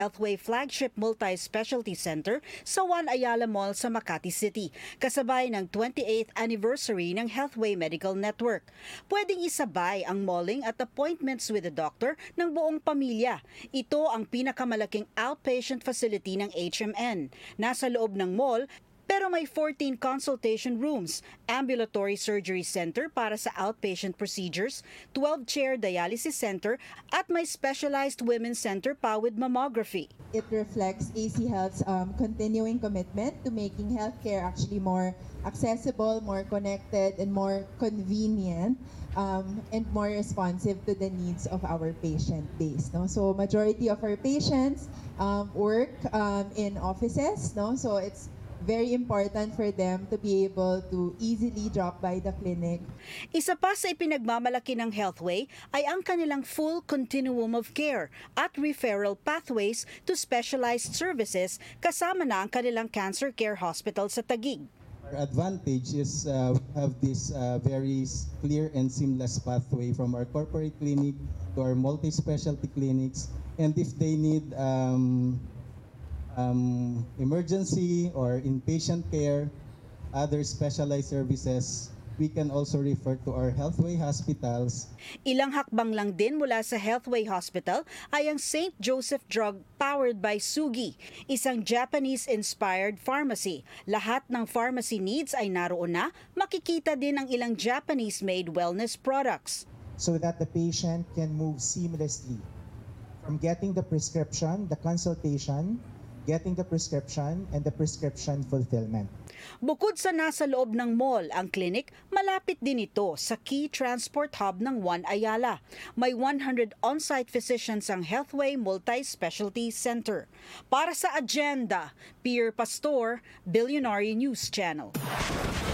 Healthway flagship multi-specialty center sa Juan Ayala Mall sa Makati City, kasabay ng 28th anniversary ng Healthway Medical Network. Pwedeng isabay ang malling at appointments with a doctor ng buong pamilya. Ito ang pinakamalaking outpatient facility ng HMN. Nasa loob ng mall, pero may 14 consultation rooms, ambulatory surgery center para sa outpatient procedures, 12-chair dialysis center, at may specialized women's center pa with mammography. It reflects AC Health's continuing commitment to making healthcare actually more accessible, more connected, and more convenient, and more responsive to the needs of our patient base. No? So majority of our patients work in offices. No? So it's very important for them to be able to easily drop by the clinic. Isa pa sa ipinagmamalaki ng Healthway ay ang kanilang full continuum of care at referral pathways to specialized services, kasama na ang kanilang cancer care hospital sa Taguig. Our advantage is we have this very clear and seamless pathway from our corporate clinic to our multi-specialty clinics, and if they need emergency or inpatient care, other specialized services, we can also refer to our Healthway hospitals. Ilang hakbang lang din mula sa Healthway Hospital ay ang St. Joseph Drug powered by Sugi, isang Japanese-inspired pharmacy. Lahat ng pharmacy needs ay naroon na, makikita din ang ilang Japanese-made wellness products. So that the patient can move seamlessly from getting the prescription, the consultation, getting the prescription, and the prescription fulfillment. Bukod sa nasa loob ng mall, ang clinic, malapit din ito sa key transport hub ng Juan Ayala. May 100 on-site physicians ang Healthway Multi-Specialty Center. Para sa Agenda, Pierre Pastor, Billionaire News Channel.